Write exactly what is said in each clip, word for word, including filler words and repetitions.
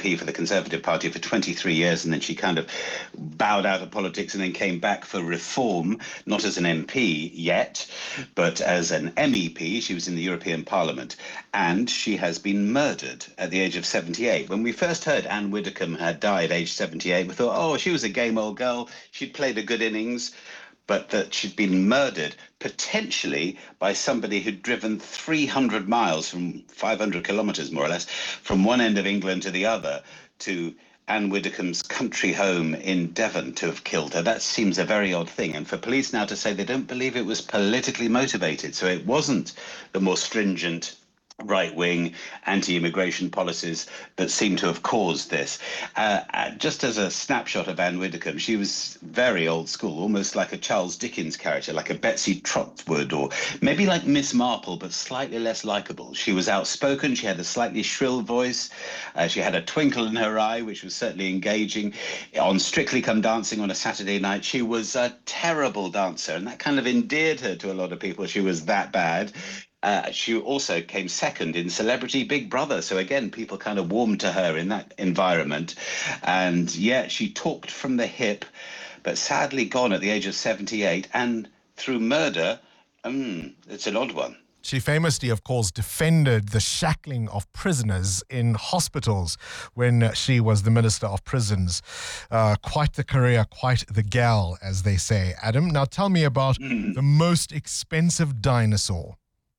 P for the Conservative Party for twenty-three years, and then she kind of bowed out of politics and then came back for reform, not as an M P yet, but as an M E P. She was in the European Parliament, and she has been murdered at the age of seventy-eight. When we first heard Anne Widdecombe had died aged seventy-eight, we thought, oh, she was a game old girl. She'd played a good innings, but that she'd been murdered potentially by somebody who'd driven three hundred miles from five hundred kilometres, more or less, from one end of England to the other to Anne Widdecombe's country home in Devon to have killed her. That seems a very odd thing. And for police now to say they don't believe it was politically motivated, so it wasn't the more stringent right-wing anti-immigration policies that seem to have caused this. Uh, just as a snapshot of Anne Widdecombe, she was very old school, almost like a Charles Dickens character, like a Betsy Trotwood, or maybe like Miss Marple, but slightly less likable. She was outspoken, she had a slightly shrill voice, uh, she had a twinkle in her eye, which was certainly engaging. On Strictly Come Dancing on a Saturday night, she was a terrible dancer, and that kind of endeared her to a lot of people. She was that bad. Uh, she also came second in Celebrity Big Brother. So again, people kind of warmed to her in that environment. And yeah, she talked from the hip, but sadly gone at the age of seventy-eight. And through murder, um, it's an odd one. She famously, of course, defended the shackling of prisoners in hospitals when she was the Minister of Prisons. Uh, quite the career, quite the gal, as they say. Adam, now tell me about mm. the most expensive dinosaur.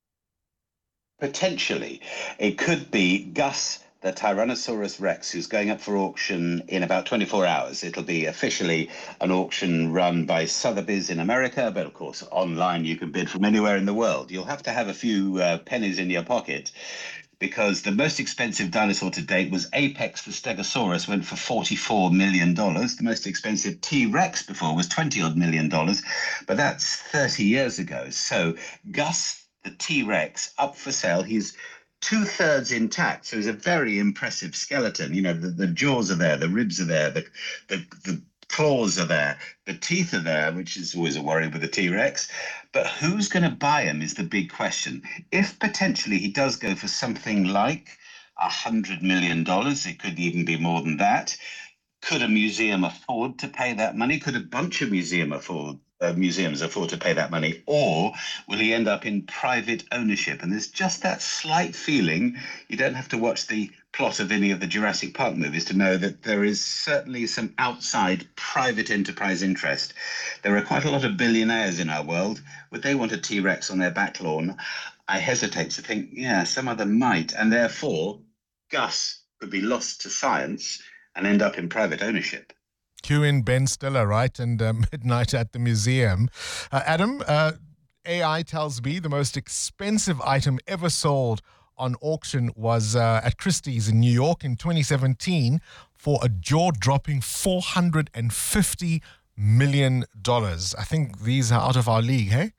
Potentially, it could be Gus, the Tyrannosaurus Rex, who's going up for auction in about twenty-four hours. It'll be officially an auction run by Sotheby's in America, but of course, online you can bid from anywhere in the world. You'll have to have a few uh, pennies in your pocket, because the most expensive dinosaur to date was Apex the Stegosaurus, went for forty-four million dollars. The most expensive T-Rex before was twenty odd million dollars, but that's thirty years ago. So Gus, the T-Rex, up for sale. He's two-thirds intact, so he's a very impressive skeleton. You know, the, the jaws are there, the ribs are there, the, the, the claws are there, the teeth are there, which is always a worry with the T-Rex. But who's going to buy him is the big question. If potentially he does go for something like one hundred million dollars, it could even be more than that. Could a museum afford to pay that money? Could a bunch of museum afford Uh, museums afford to pay that money, or will he end up in private ownership? And there's just that slight feeling, you don't have to watch the plot of any of the Jurassic Park movies to know that there is certainly some outside private enterprise interest. There are quite a lot of billionaires in our world. Would they want a T-Rex on their back lawn? I hesitate to think, yeah, some of them might, and therefore Gus could be lost to science and end up in private ownership. Cue in Ben Stiller, right, and uh, Midnight at the Museum. Uh, Adam, uh, A I tells me the most expensive item ever sold on auction was uh, at Christie's in New York in twenty seventeen for a jaw-dropping four hundred fifty million dollars. I think these are out of our league, hey?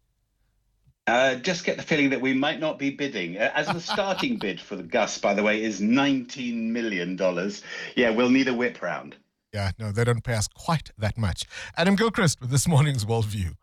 Uh, just get the feeling that we might not be bidding. Uh, as the starting bid for the Gus, by the way, is nineteen million dollars. Yeah, we'll need a whip round. Yeah, no, they don't pay us quite that much. Adam Gilchrist with this morning's Worldview.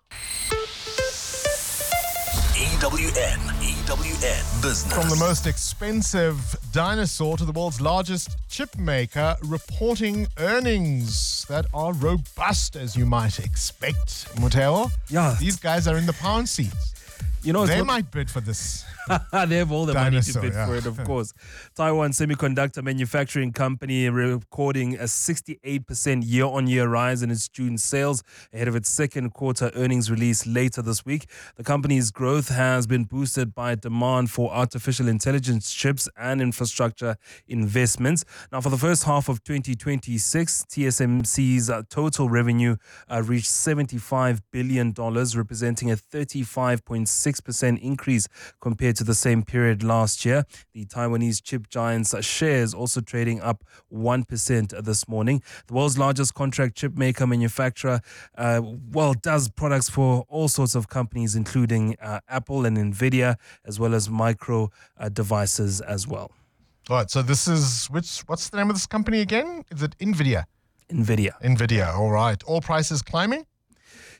E W N, E W N Business. From the most expensive dinosaur to the world's largest chip maker, reporting earnings that are robust, as you might expect. Muteo? Yeah. These guys are in the pound seats. You know, they what, might bid for this. They have all the Dinosaur, money to bid yeah. for it, of course. Taiwan Semiconductor Manufacturing Company recording a sixty-eight percent year-on-year rise in its June sales ahead of its second quarter earnings release later this week. The company's growth has been boosted by demand for artificial intelligence chips and infrastructure investments. Now, for the first half of twenty twenty-six, T S M C's total revenue uh, reached seventy-five billion dollars, representing a thirty-five point six percent increase compared to the same period last year. The Taiwanese chip giant's shares also trading up one percent this morning. The world's largest contract chip maker manufacturer, uh, well, does products for all sorts of companies, including uh, Apple and Nvidia, as well as micro uh, devices as well. All right, so this is, which? what's the name of this company again? Is it Nvidia? Nvidia. Nvidia, all right. All prices climbing?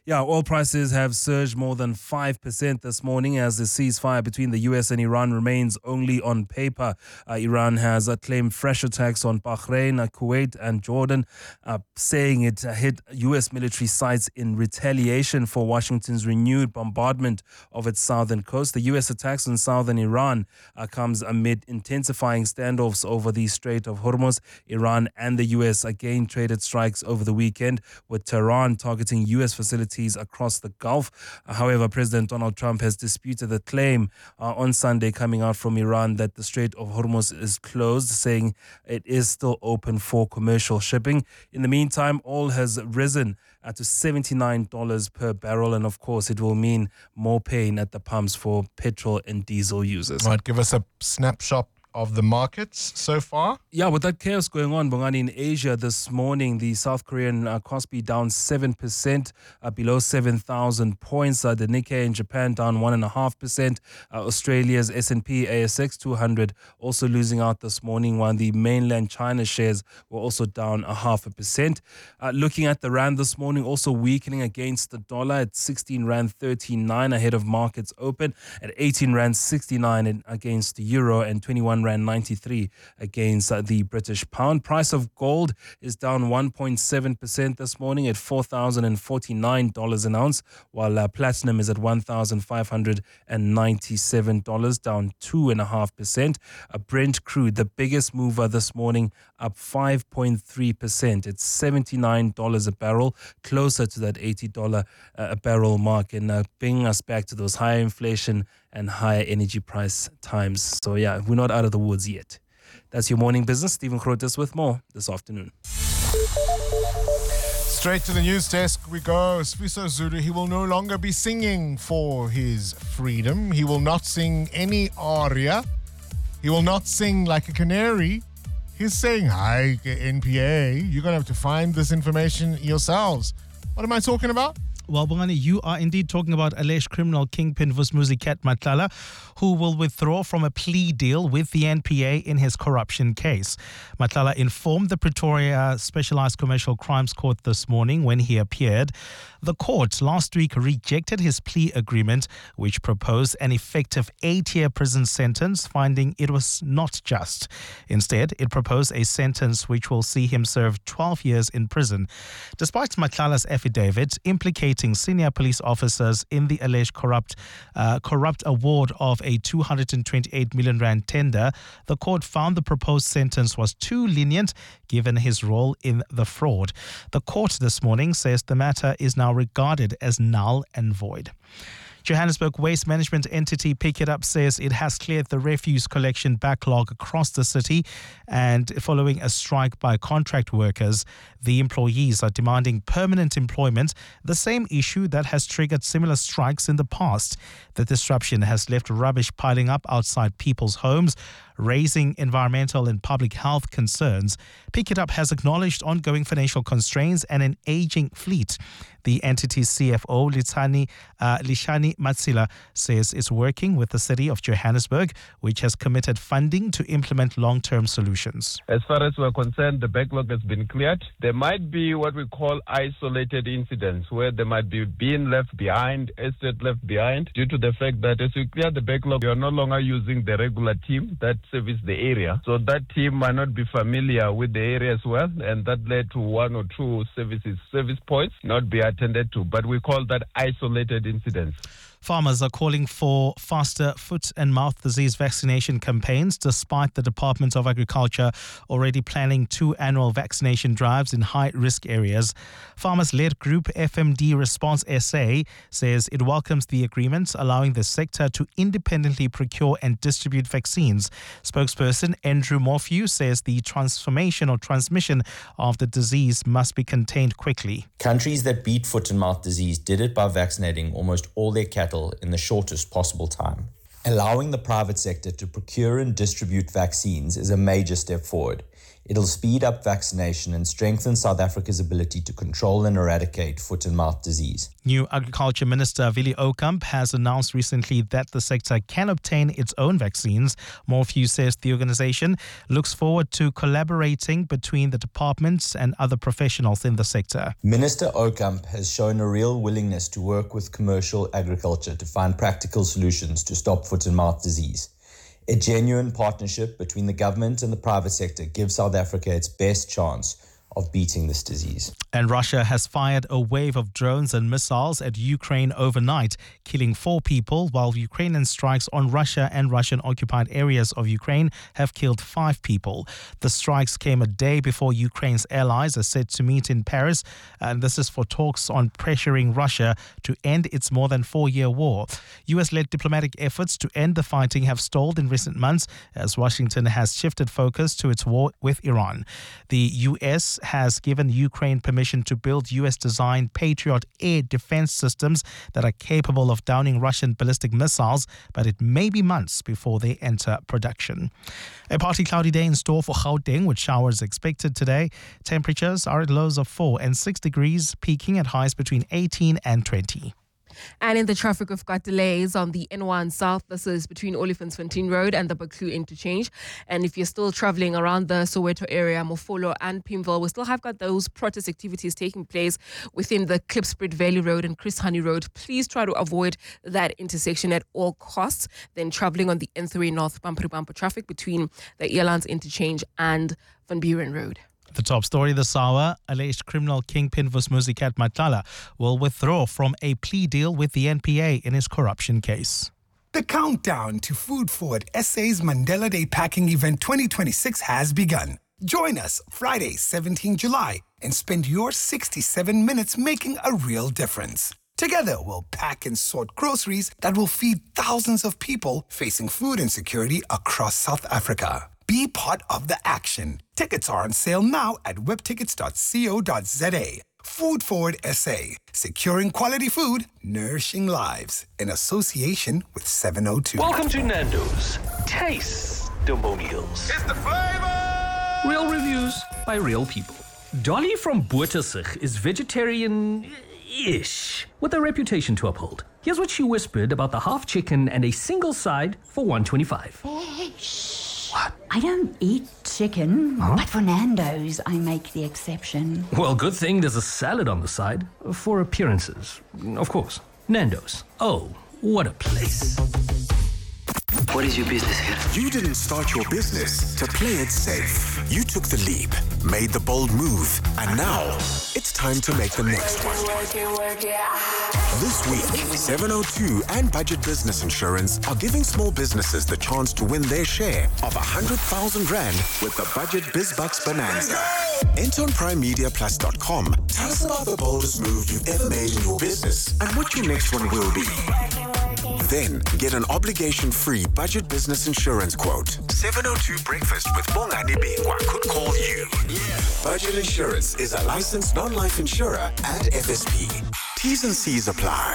Yeah, oil prices have surged more than five percent this morning as the ceasefire between the U S and Iran remains only on paper. Uh, Iran has uh, claimed fresh attacks on Bahrain, uh, Kuwait and Jordan, uh, saying it uh, hit U S military sites in retaliation for Washington's renewed bombardment of its southern coast. The U S attacks on southern Iran uh, comes amid intensifying standoffs over the Strait of Hormuz. Iran and the U S again traded strikes over the weekend, with Tehran targeting U S facilities across the Gulf. Uh, however, President Donald Trump has disputed the claim uh, on Sunday coming out from Iran that the Strait of Hormuz is closed, saying it is still open for commercial shipping. In the meantime, oil has risen uh, to seventy-nine dollars per barrel, and of course it will mean more pain at the pumps for petrol and diesel users. Might give us a snapshot of the markets so far. Yeah, with that chaos going on, Bongani, in Asia this morning, the South Korean uh, Kospi down seven percent, uh, below seven thousand points. Uh, the Nikkei in Japan down one point five percent. Uh, Australia's S and P A S X two hundred also losing out this morning, while the mainland China shares were also down a half a percent. Uh, looking at the rand this morning, also weakening against the dollar at sixteen rand thirty-nine ahead of markets open, at eighteen rand sixty-nine against the euro, and twenty-one rand ninety-three against uh, the British pound. Price of gold is down one point seven percent this morning at four thousand forty-nine dollars an ounce, while uh, platinum is at one thousand five hundred ninety-seven dollars, down two point five percent. Uh, Brent crude, the biggest mover this morning, up five point three percent. It's seventy-nine dollars a barrel, closer to that eighty dollars a barrel mark, and uh, bringing us back to those higher inflation and higher energy price times. So yeah, we're not out of the woods yet. That's your morning business. Stephen Grotes with more this afternoon. Straight to the news desk we go. Sifiso Zulu, he will no longer be singing for his freedom. He will not sing any aria. He will not sing like a canary. He's saying, hi, N P A. You're going to have to find this information yourselves. What am I talking about? Well, Bongani, you are indeed talking about alleged criminal kingpin Vusmuzi Cat Matlala, who will withdraw from a plea deal with the N P A in his corruption case. Matlala informed the Pretoria Specialized Commercial Crimes Court this morning when he appeared. The court last week rejected his plea agreement, which proposed an effective eight-year prison sentence, finding it was not just. Instead, it proposed a sentence which will see him serve twelve years in prison. Despite Matlala's affidavit implicating senior police officers in the alleged corrupt uh, corrupt award of a two hundred twenty-eight million rand tender, the court found the proposed sentence was too lenient given his role in the fraud. The court this morning says the matter is now regarded as null and void. Johannesburg waste management entity Pick It Up says it has cleared the refuse collection backlog across the city, and following a strike by contract workers, the employees are demanding permanent employment, the same issue that has triggered similar strikes in the past. The disruption has left rubbish piling up outside people's homes, raising environmental and public health concerns. Pick It Up has acknowledged ongoing financial constraints and an aging fleet. The entity's C F O, Litsani, uh, Lishani Matsila, says it's working with the city of Johannesburg, which has committed funding to implement long-term solutions. As far as we're concerned, the backlog has been cleared. There might be what we call isolated incidents where there might be being left behind, estate left behind, due to the fact that as we clear the backlog, we are no longer using the regular team that service the area. So that team might not be familiar with the area as well, and that led to one or two services, service points not be attended to, but we call that isolated incidents. Farmers are calling for faster foot and mouth disease vaccination campaigns, despite the Department of Agriculture already planning two annual vaccination drives in high-risk areas. Farmers-led group F M D Response S A says it welcomes the agreement, allowing the sector to independently procure and distribute vaccines. Spokesperson Andrew Morphew says the transformation or transmission of the disease must be contained quickly. Countries that beat foot and mouth disease did it by vaccinating almost all their cattle in the shortest possible time. Allowing the private sector to procure and distribute vaccines is a major step forward. It'll speed up vaccination and strengthen South Africa's ability to control and eradicate foot and mouth disease. New Agriculture Minister Willie Oukamp has announced recently that the sector can obtain its own vaccines. Morphew says the organization looks forward to collaborating between the departments and other professionals in the sector. Minister Oukamp has shown a real willingness to work with commercial agriculture to find practical solutions to stop foot and mouth disease. A genuine partnership between the government and the private sector gives South Africa its best chance of beating this disease. And Russia has fired a wave of drones and missiles at Ukraine overnight, killing four people, while Ukrainian strikes on Russia and Russian-occupied areas of Ukraine have killed five people. The strikes came a day before Ukraine's allies are set to meet in Paris, and this is for talks on pressuring Russia to end its more than four-year war. U S-led diplomatic efforts to end the fighting have stalled in recent months as Washington has shifted focus to its war with Iran. The U S has given Ukraine permission to build U S-designed Patriot air defense systems that are capable of downing Russian ballistic missiles, but it may be months before they enter production. A partly cloudy day in store for Gauteng, with showers expected today. Temperatures are at lows of four and six degrees, peaking at highs between eighteen and twenty. And in the traffic, we've got delays on the N one South. This is between Olifantsfontein Road and the Buccleuch interchange. And if you're still traveling around the Soweto area, Mofolo and Pimville, we still have got those protest activities taking place within the Klipspruit Valley Road and Chris Honey Road. Please try to avoid that intersection at all costs. Then traveling on the N three North bumper bumper traffic between the Elands interchange and Van Buren Road. The top story this hour, alleged criminal kingpin Vusmuzi Cat Matlala will withdraw from a plea deal with the N P A in his corruption case. The countdown to Food Forward S A's Mandela Day Packing Event twenty twenty-six has begun. Join us Friday, seventeenth of July, and spend your sixty-seven minutes making a real difference. Together, we'll pack and sort groceries that will feed thousands of people facing food insecurity across South Africa. Be part of the action. Tickets are on sale now at webtickets dot co dot za. Food Forward S A, securing quality food, nourishing lives, in association with seven oh two. Welcome to Nando's. Taste the meals. It's the flavor! Real reviews by real people. Dolly from Bottersig is vegetarian-ish, with a reputation to uphold. Here's what she whispered about the half chicken and a single side for one twenty-five. What? I don't eat chicken, huh? But for Nando's, I make the exception. Well, good thing there's a salad on the side for appearances. Of course. Nando's. Oh, what a place. What is your business here? You didn't start your business to play it safe. You took the leap, made the bold move, and now it's time to make the next one. This week, seven oh two and Budget Business Insurance are giving small businesses the chance to win their share of one hundred thousand rand with the Budget BizBucks Bonanza. Enter on prime media plus dot com. Tell us about the boldest move you've ever made in your business and what your next one will be. Then get an obligation-free Budget Business Insurance quote. seven oh two Breakfast with Bongani Bingwa could call you. Yeah. Budget Insurance is a licensed non-life insurer and F S P. T's and C's apply.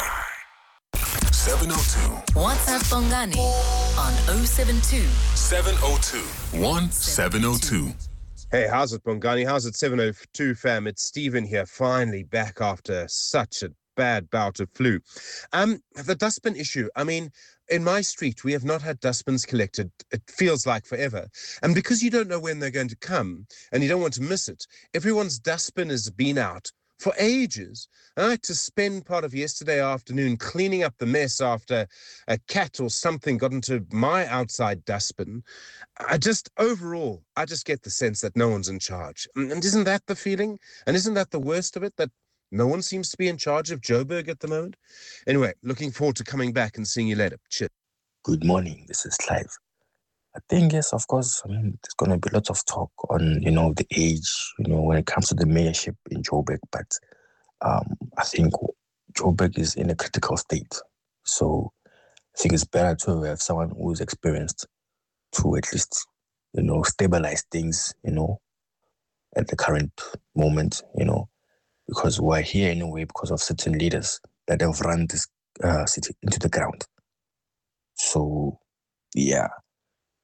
seven oh two. WhatsApp Bongani on oh seven two. seven oh two. one seven oh two. Hey, how's it, Bongani? How's it, seven oh two fam? It's Stephen here, finally back after such a bad bout of flu. Um, the dustbin issue. I mean, in my street, we have not had dustbins collected. It feels like forever. And because you don't know when they're going to come and you don't want to miss it, everyone's dustbin has been out for ages. I had to spend part of yesterday afternoon cleaning up the mess after a cat or something got into my outside dustbin. I just, overall, I just get the sense that no one's in charge. And isn't that the feeling? And isn't that the worst of it? That no one seems to be in charge of Joburg at the moment. Anyway, looking forward to coming back and seeing you later. Cheers. Good morning. This is Clive. I think, yes, of course, I mean, there's going to be lots of talk on, you know, the age, you know, when it comes to the mayorship in Joburg. But um, I think Joburg is in a critical state. So I think it's better to have someone who's experienced to at least, you know, stabilize things, you know, at the current moment, you know. Because we're here anyway because of certain leaders that have run this uh, city into the ground. So, yeah.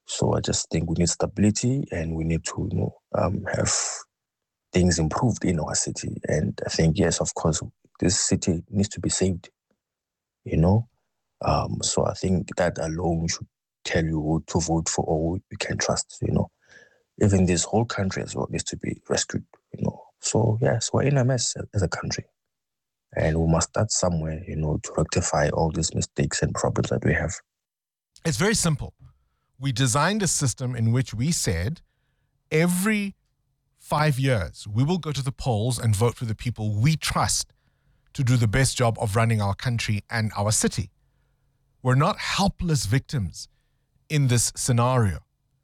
So I just think we need stability and we need to, you know, um, have things improved in our city. And I think, yes, of course, this city needs to be saved, you know. Um, so I think that alone should tell you who to vote for or who you can trust, you know. Even this whole country as well needs to be rescued, you know. So, yes, we're in a mess as a country. And we must start somewhere, you know, to rectify all these mistakes and problems that we have. It's very simple. We designed a system in which we said every five years, we will go to the polls and vote for the people we trust to do the best job of running our country and our city. We're not helpless victims in this scenario.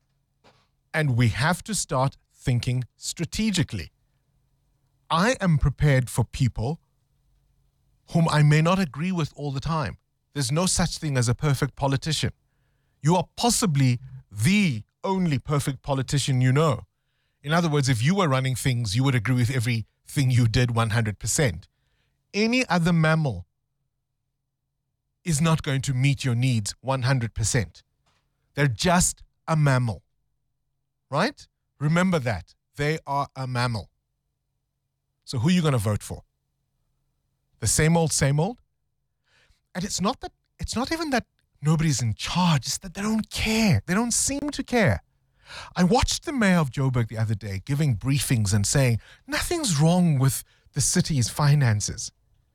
And we have to start thinking strategically. I am prepared for people whom I may not agree with all the time. There's no such thing as a perfect politician. You are possibly the only perfect politician you know. In other words, if you were running things, you would agree with everything you did one hundred percent. Any other mammal is not going to meet your needs one hundred percent. They're just a mammal, right? Remember that. They are a mammal. So who are you going to vote for? The same old, same old? And it's not that, it's not even that nobody's in charge, it's that they don't care. They don't seem to care. I watched the mayor of Joburg the other day giving briefings and saying, nothing's wrong with the city's finances.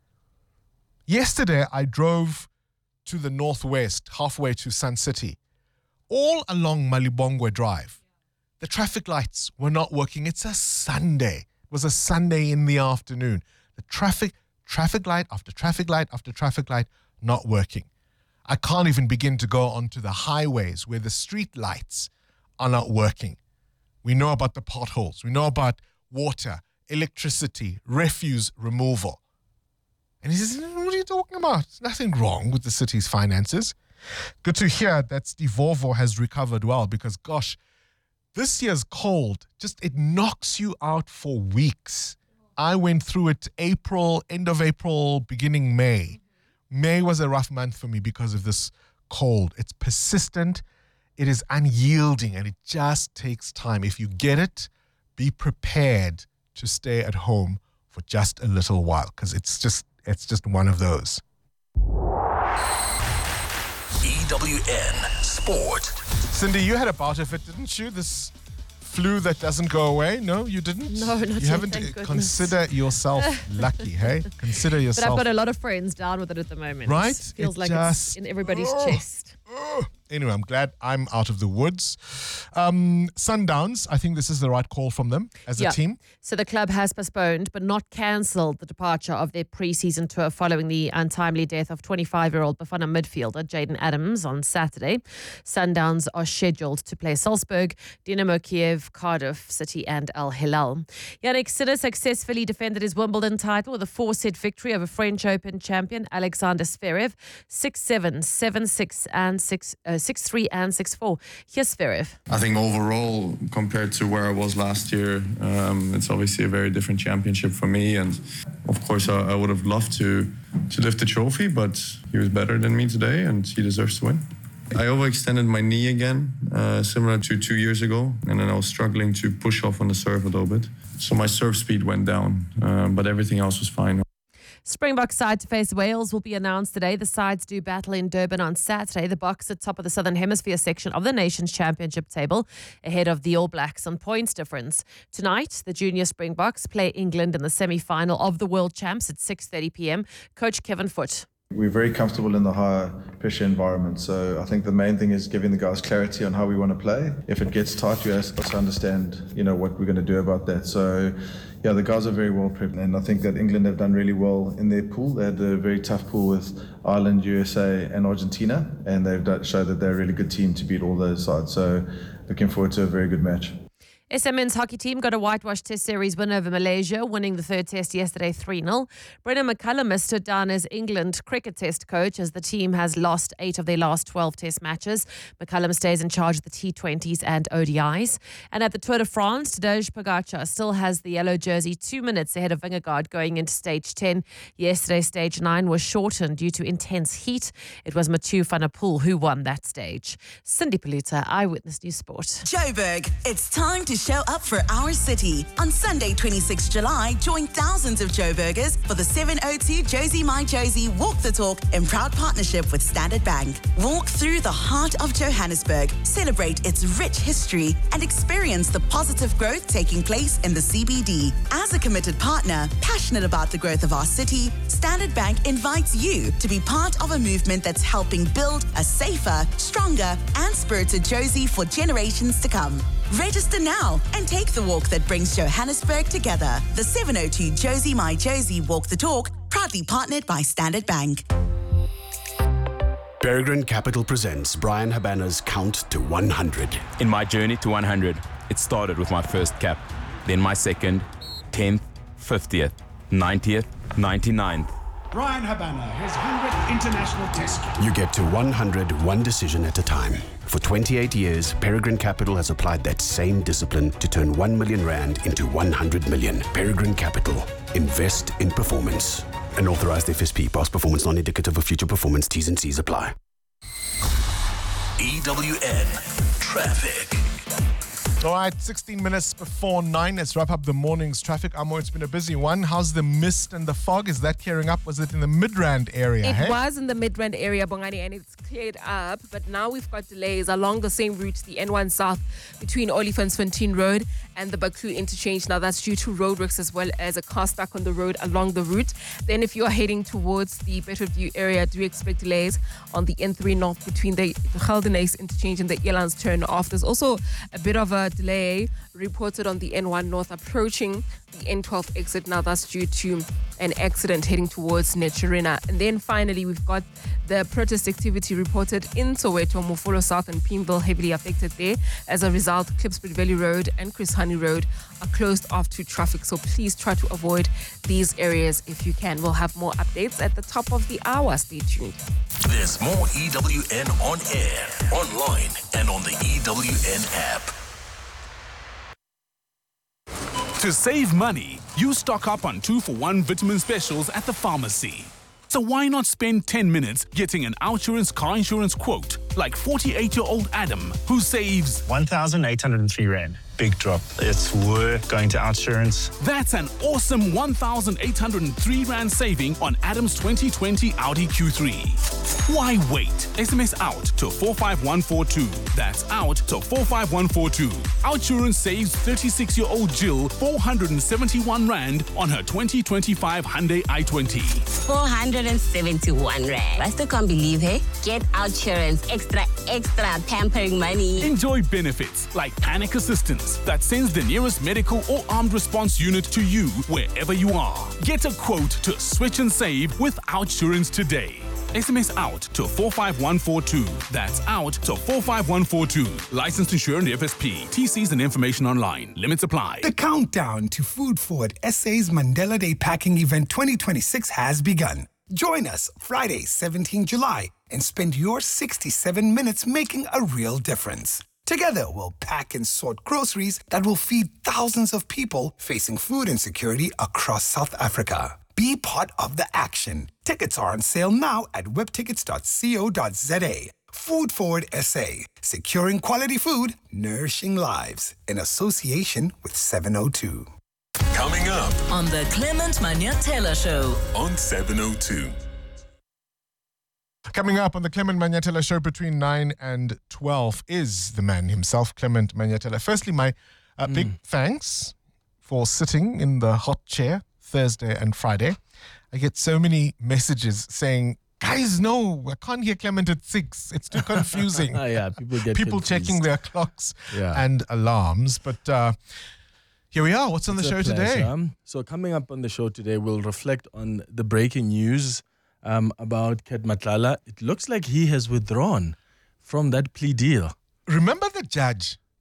Yesterday, I drove to the northwest, halfway to Sun City, all along Malibongwe Drive. The traffic lights were not working. It's a Sunday. It was a Sunday in the afternoon. The traffic, traffic light after traffic light after traffic light, not working. I can't even begin to go onto the highways where the street lights are not working. We know about the potholes. We know about water, electricity, refuse removal. And he says, what are you talking about? There's nothing wrong with the city's finances. Good to hear that Steve Vovo has recovered well because, gosh, this year's cold, just it knocks you out for weeks. I went through it April, end of April, beginning May. May was a rough month for me because of this cold. It's persistent, it is unyielding, and it just takes time. If you get it, be prepared to stay at home for just a little while because it's just it's just one of those. E W N Sport. Cindy, you had a bout of it, didn't you? This flu that doesn't go away? No, you didn't? No, not You yet, haven't. thank goodness. Consider yourself lucky, hey? Consider yourself. But I've got a lot of friends down with it at the moment. Right? Feels It like just- it's in everybody's Oh. chest. Anyway, I'm glad I'm out of the woods. Um, Sundowns, I think this is the right call from them as a Yeah. team. So the club has postponed but not cancelled the departure of their pre-season tour following the untimely death of twenty-five-year-old Bafana midfielder Jaden Adams on Saturday. Sundowns are scheduled to play Salzburg, Dynamo Kiev, Cardiff City and Al Hilal. Yannick Sinner successfully defended his Wimbledon title with a four-set victory over French Open champion Alexander Zverev, six seven, seven six and six three and six four. Here's Zverev. I think overall, compared to where I was last year, um, it's obviously a very different championship for me. And of course, I, I would have loved to, to lift the trophy, but he was better than me today and he deserves to win. I overextended my knee again, uh, similar to two years ago. And then I was struggling to push off on the serve a little bit. So my serve speed went down, um, but everything else was fine. Springbok side to face Wales will be announced today. The sides do battle in Durban on Saturday. The Boks at top of the Southern Hemisphere section of the Nations Championship table, ahead of the All Blacks on points difference. Tonight, the junior Springboks play England in the semi-final of the World Champs at six thirty p.m. Coach Kevin Foote. We're very comfortable in the higher pressure environment, so I think the main thing is giving the guys clarity on how we want to play. If it gets tight, you have to understand, you know, what we're going to do about that. So, yeah, the guys are very well prepped, and I think that England have done really well in their pool. They had a very tough pool with Ireland, U S A, and Argentina, and they've showed that they're a really good team to beat all those sides. So, looking forward to a very good match. S M N's hockey team got a whitewash test series win over Malaysia, winning the third test yesterday three nil. Brendan McCullum has stood down as England cricket test coach as the team has lost eight of their last twelve test matches. McCullum stays in charge of the T twenties and O D Is. And at the Tour de France, Tadej Pogacar still has the yellow jersey two minutes ahead of Vingegaard going into stage ten. Yesterday, stage nine was shortened due to intense heat. It was Mathieu van der Poel who won that stage. Cindy Paluta, Eyewitness News Sport. Joburg, it's time to show up for our city. On Sunday, twenty-sixth of July, join thousands of Joburgers for the seven oh two Josie My Josie Walk the Talk in proud partnership with Standard Bank. Walk through the heart of Johannesburg, celebrate its rich history, and experience the positive growth taking place in the C B D. As a committed partner, passionate about the growth of our city, Standard Bank invites you to be part of a movement that's helping build a safer, stronger, and spirited Josie for generations to come. Register now and take the walk that brings Johannesburg together. The seven oh two Josie My Josie Walk the Talk, proudly partnered by Standard Bank. Peregrine Capital presents Brian Habana's Count to one hundred. In my journey to one hundred, it started with my first cap, then my second, tenth, fiftieth, ninetieth, ninety-ninth. Brian Habana, his one hundredth international test. You get to one hundred one decision at a time. For twenty-eight years, Peregrine Capital has applied that same discipline to turn one million rand into one hundred million. Peregrine Capital. Invest in performance. An authorized F S P. Past performance non-indicative of future performance. T's and C's apply. E W N Traffic. All right, sixteen minutes before nine. Let's wrap up the morning's traffic. Amo, it's been a busy one. How's the mist and the fog? Is that clearing up? Was it in the Midrand area? It hey? was in the Midrand area, Bongani, and it's cleared up. But now we've got delays along the same route, the N one South between Olifantsfontein Road and the Baklu interchange. Now that's due to roadworks as well as a car stuck on the road along the route. Then if you're heading towards the Bedfordview area, do expect delays on the N three North between the Geldenhuys interchange and the Elands turn off. There's also a bit of a delay reported on the N one North approaching the N twelve exit. Now that's due to an accident heading towards Netcherina. And then finally, we've got the protest activity reported in Soweto, Mofolo South and Pimville heavily affected there. As a result, Klipspruit Valley Road and Chris Honey Road are closed off to traffic. So please try to avoid these areas if you can. We'll have more updates at the top of the hour. Stay tuned. There's more E W N on air, online, and on the E W N app. To save money, you stock up on two-for-one vitamin specials at the pharmacy. So why not spend ten minutes getting an Outsurance car insurance quote like forty-eight-year-old Adam, who saves one thousand eight hundred three rand. Big drop. It's worth going to Outsurance. That's an awesome one thousand eight hundred three rand saving on Adam's twenty twenty Audi Q three. Why wait? S M S out to four five one four two. That's out to four five one four two. Outsurance saves thirty-six-year-old Jill four hundred seventy-one rand on her twenty twenty-five Hyundai i twenty. four hundred seventy-one rand. I still can't believe it. Get Outsurance extra, extra pampering money. Enjoy benefits like panic assistance that sends the nearest medical or armed response unit to you wherever you are. Get a quote to switch and save with Outsurance today. S M S out to four five one four two. That's out to four five one four two. Licensed insured F S P. T Cs and information online. Limits apply. The countdown to Food Forward S A's Mandela Day Packing Event twenty twenty-six has begun. Join us Friday, seventeenth of July, and spend your sixty-seven minutes making a real difference. Together, we'll pack and sort groceries that will feed thousands of people facing food insecurity across South Africa. Be part of the action. Tickets are on sale now at webtickets dot co dot za. Food Forward S A, securing quality food, nourishing lives, in association with seven oh two. Coming up on the Clement Manyatela Show on seven oh two. Coming up on the Clement Manyatela Show between nine and twelve is the man himself, Clement Manyatela. Firstly, my uh, mm. big thanks for sitting in the hot chair Thursday and Friday. I get so many messages saying, guys, no, I can't hear Clement at six. It's too confusing. yeah, people get People confused. checking their clocks yeah. and alarms. But uh, here we are. What's on it's the show today? So coming up on the show today, we'll reflect on the breaking news um, about Ket Matlala. It looks like he has withdrawn from that plea deal. Remember the judge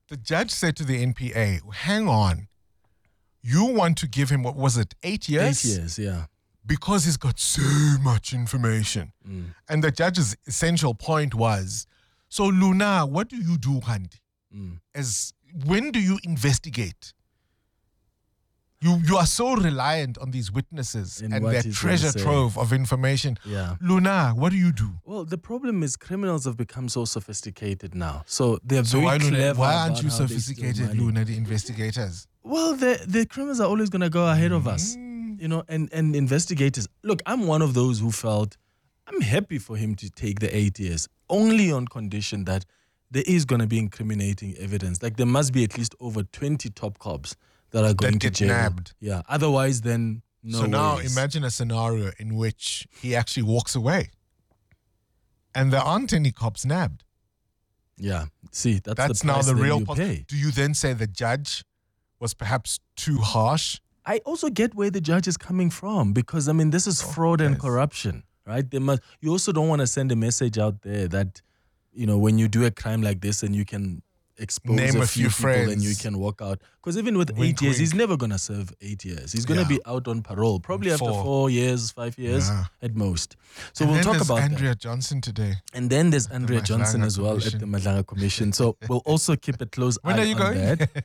the judge said to the N P A, hang on, you want to give him, what was it, eight years? Eight years, yeah. Because he's got so much information. Mm. And the judge's essential point was, so Luna, what do you do, Handi? Mm. As when do you investigate? You you are so reliant on these witnesses In and what their he's gonna treasure say. trove of information. Yeah. Luna, what do you do? Well, the problem is criminals have become so sophisticated now. So they're So very why, Luna, clever. why aren't about you how they steal sophisticated, money. Luna, the investigators? Well, the the criminals are always going to go ahead of us, Mm. you know, and, and investigators. Look, I'm one of those who felt I'm happy for him to take the eight years, only on condition that there is going to be incriminating evidence. Like there must be at least over twenty top cops that are going That to get jail. nabbed. Yeah. Otherwise, then no. so now ways. imagine a scenario in which he actually walks away and there aren't any cops nabbed. Yeah. See, that's, That's the now price the then real you pos- pay. Do you then say the judge was perhaps too harsh? I also get where the judge is coming from because I mean this is fraud and corruption, right? They must. You also don't want to send a message out there that, you know, when you do a crime like this and you can expose Name a, a few, few people and friends. you can walk out. Because even with Wink, eight years, wink. he's never gonna serve eight years. He's gonna Yeah. be out on parole probably after Four. four years, five years Yeah. at most. So And we'll then talk there's about that. Andrea Johnson today. And then there's Andrea Johnson Madlanga as well Commission. at the Madlanga Commission. So we'll also keep a close When eye are you on going? that.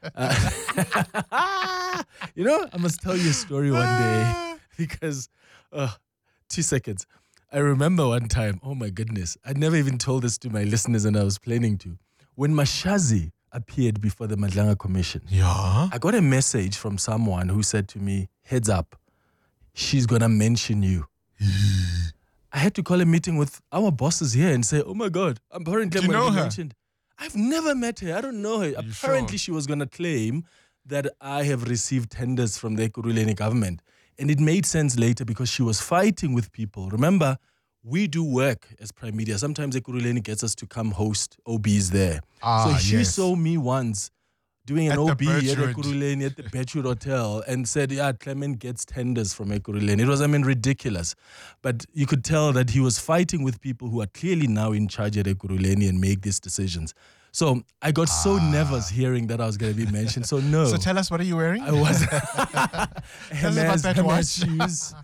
Uh, you know, I must tell you a story one day because, uh, two seconds. I remember one time, oh my goodness, I never even told this to my listeners and I was planning to. When Mashazi appeared before the Madlanga Commission, yeah, I got a message from someone who said to me, heads up, she's going to mention you. I had to call a meeting with our bosses here and say, oh my God, apparently Do I'm you going to know be her? mentioned. I've never met her. I don't know her. Apparently she was going to claim that I have received tenders from the Ekurhuleni government. And it made sense later because she was fighting with people. Remember, we do work as Prime Media. Sometimes Ekurhuleni gets us to come host O Bs there. Ah, so she yes. saw me once doing an At the O B at Birchwood. Ekurhuleni at the Birchwood Hotel and said, yeah, Clement gets tenders from Ekurhuleni. It was, I mean, ridiculous. But you could tell that he was fighting with people who are clearly now in charge at Ekurhuleni and make these decisions. So I got so nervous hearing that I was going to be mentioned. So no. So tell us, what are you wearing? I was Tell us about Hermes, that Hermes watch. shoes.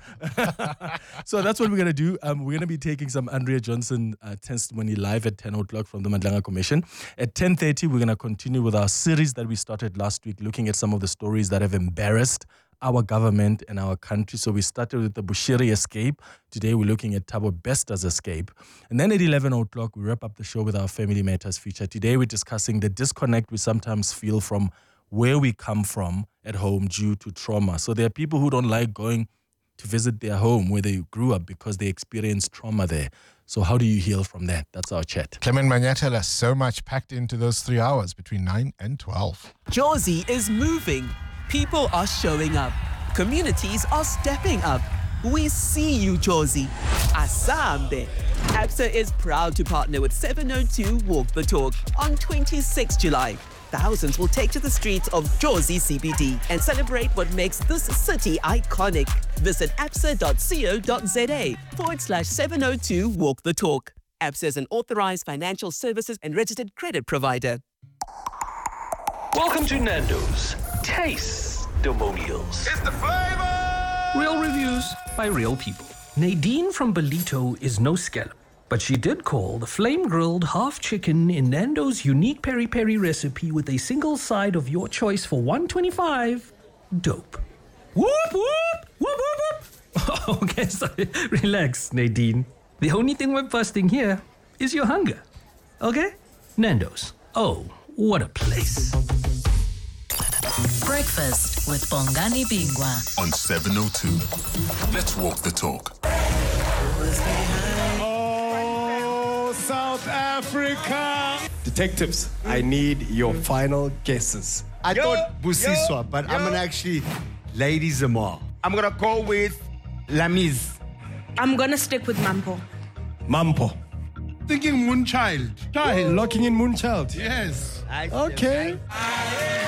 So that's what we're going to do. Um, we're going to be taking some Andrea Johnson uh, testimony live at ten o'clock from the Madlanga Commission. At ten thirty, we're going to continue with our series that we started last week, looking at some of the stories that have embarrassed our government and our country. So we started with the Bushiri escape. Today we're looking at Thabo Besta's escape. And then at eleven o'clock, we wrap up the show with our Family Matters feature. Today we're discussing the disconnect we sometimes feel from where we come from at home due to trauma. So there are people who don't like going to visit their home where they grew up because they experienced trauma there. So how do you heal from that? That's our chat. Clement Manyatela, so much packed into those three hours between nine and twelve. Jozi is moving. People are showing up. Communities are stepping up. We see you, Jozi. Asambe. ABSA is proud to partner with seven oh two Walk the Talk on the twenty-sixth of July. Thousands will take to the streets of Jozi C B D and celebrate what makes this city iconic. Visit absa.co.za forward slash 702 Walk the Talk. ABSA is an authorized financial services and registered credit provider. Welcome to Nando's Taste Demonials. It's the flavor! Real reviews by real people. Nadine from Belito is no scallop, but she did call the flame-grilled half chicken in Nando's unique peri-peri recipe with a single side of your choice for one twenty-five dope. Whoop, whoop, whoop, whoop, whoop. Okay, sorry. Relax, Nadine. The only thing we're busting here is your hunger. Okay? Nando's. Oh, what a place. Breakfast with Bongani Bingwa On seven oh two. Let's walk the talk. Oh, South Africa. Detectives, I need your final guesses. I thought Busiswa, but I'm gonna actually Lady Zamar. I'm gonna go with Lamiz. I'm gonna stick with Mampo. Mampo. Thinking Moonchild. Child. Locking in Moonchild. Yes. Okay.